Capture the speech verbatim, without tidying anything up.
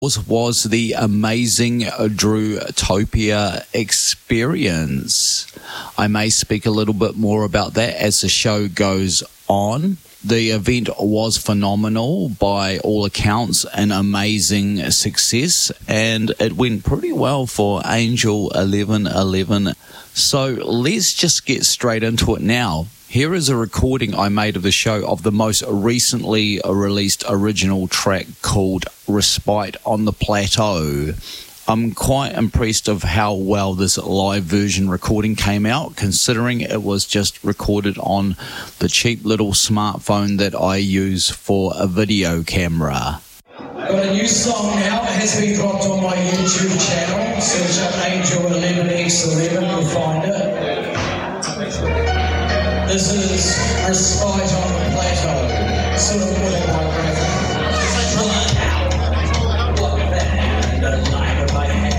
was, was the amazing Drewtopia experience. I may speak a little bit more about that as the show goes on. The event was phenomenal by all accounts, an amazing success, and it went pretty well for Angel eleven eleven. So let's just get straight into it now. Here is a recording I made of the show of the most recently released original track called Respite on the Plateau. I'm quite impressed of how well this live version recording came out, considering it was just recorded on the cheap little smartphone that I use for a video camera. I've got a new song now. It has been dropped on my YouTube channel. Search up Angel eleven X eleven, you'll find it. This is Respite on the Plateau, sort of autobiographical.